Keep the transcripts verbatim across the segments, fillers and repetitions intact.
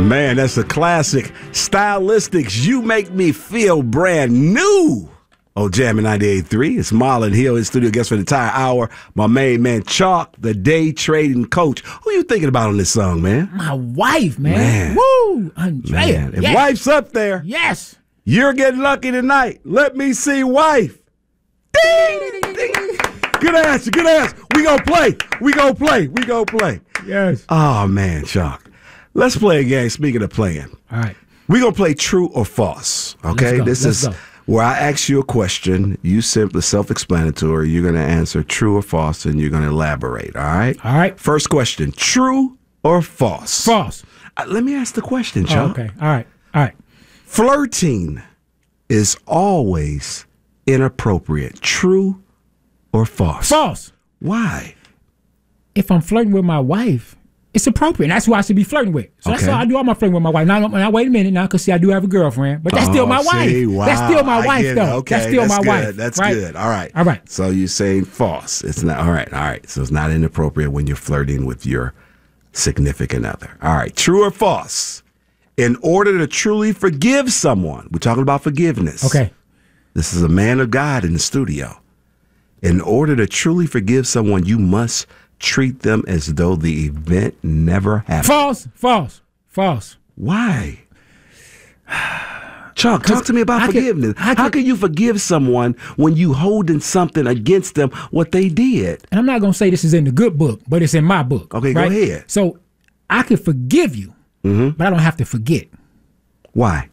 Man, that's a classic. Stylistics, You Make Me Feel Brand New. Oh, Jammin' ninety-eight point three. It's Marlon Hill, his studio guest for the entire hour. My main man, Chalk, the day trading coach. Who you thinking about on this song, man? My wife, man. Man. Woo! Andrea. Man, if yes. wife's up there, Yes. you're getting lucky tonight. Let me see wife. Ding, ding. Good answer, good answer. We gonna play. We gonna play. We gonna play. Yes. Oh, man, Chalk. Let's play a game. Speaking of playing. All right. We're going to play true or false, okay? Let's go. This Let's is go. where I ask you a question. You simply self-explanatory. You're going to answer true or false, and you're going to elaborate, all right? All right. First question, true or false? False. Uh, let me ask the question, Oh, Chuck. okay. All right. All right. Flirting is always inappropriate. True or false? False. Why? If I'm flirting with my wife, it's appropriate. And that's who I should be flirting with. So that's Okay. how I do all my flirting with my wife. Now, now wait a minute now, because see, I do have a girlfriend, but that's still Oh, my wife. see, wow. That's still my I wife, get it. though. Okay, that's still my good. wife. That's right? good. All right. All right. So you're saying false. It's not all right. All right. So it's not inappropriate when you're flirting with your significant other. All right. True or false? In order to truly forgive someone, we're talking about forgiveness. Okay. This is a man of God in the studio. In order to truly forgive someone, you must treat them as though the event never happened. False. False. False. Why? Chuck, talk to me about I could- forgiveness. I How could- can you forgive someone when you holding something against them, what they did? And I'm not going to say this is in the good book, but it's in my book. Okay, go right? ahead. So I can forgive you, but I don't have to forget. Why?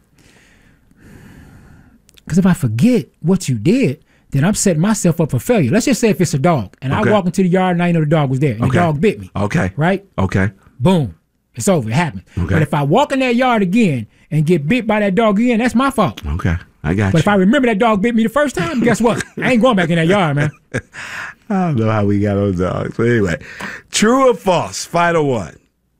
Because if I forget what you did, then I'm setting myself up for failure. Let's just say if it's a dog, and Okay. I walk into the yard and I know the dog was there, and Okay. the dog bit me. Okay. Right? Okay. Boom. It's over. It happened. Okay. But if I walk in that yard again and get bit by that dog again, that's my fault. Okay. I got But you. if I remember that dog bit me the first time, guess what? I ain't going back in that yard, man. I don't know how we got on dogs. But anyway, true or false? Final one.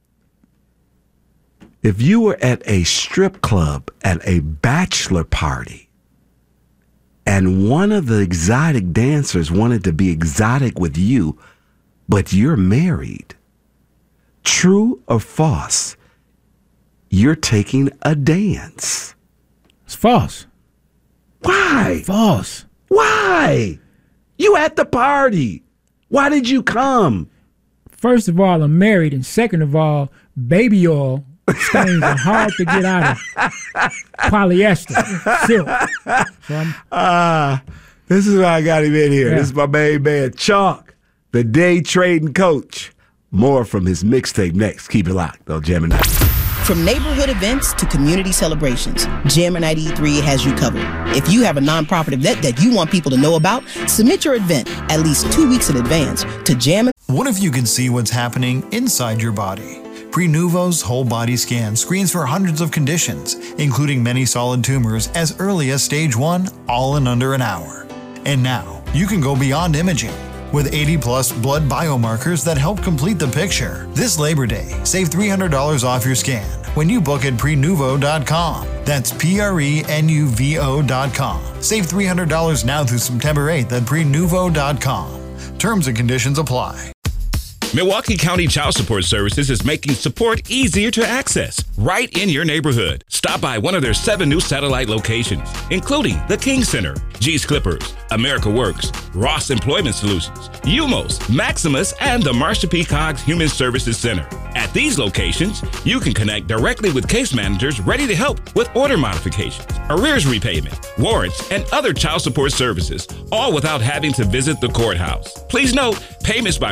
If you were at a strip club at a bachelor party and one of the exotic dancers wanted to be exotic with you, but you're married, true or false? You're taking a dance. It's false. Why? False. Why? You at the party. Why did you come? First of all, I'm married, and second of all, baby oil stains are hard to get out of polyester, silk. So I'm, Ah, this is why I got him in here. Yeah. This is my main man, Chalk, the day trading coach. More from his mixtape next. Keep it locked on Jammin' ninety-eight. From neighborhood events to community celebrations, Jammin' ninety-eight point three has you covered. If you have a nonprofit event that you want people to know about, submit your event at least two weeks in advance to Jammin'. What if you could see what's happening inside your body? Prenuvo's whole body scan screens for hundreds of conditions, including many solid tumors as early as stage one, all in under an hour. And now, you can go beyond imaging. With eighty plus blood biomarkers that help complete the picture. This Labor Day, save three hundred dollars off your scan when you book at prenuvo dot com. That's P R E N U V O dot com. Save three hundred dollars now through September eighth at prenuvo dot com. Terms and conditions apply. Milwaukee County Child Support Services is making support easier to access right in your neighborhood. Stop by one of their seven new satellite locations, including the King Center, G's Clippers, America Works, Ross Employment Solutions, Umos, Maximus, and the Marsha P. Coggs Human Services Center. At these locations, you can connect directly with case managers ready to help with order modifications, arrears repayment, warrants, and other child support services, all without having to visit the courthouse. Please note, payments by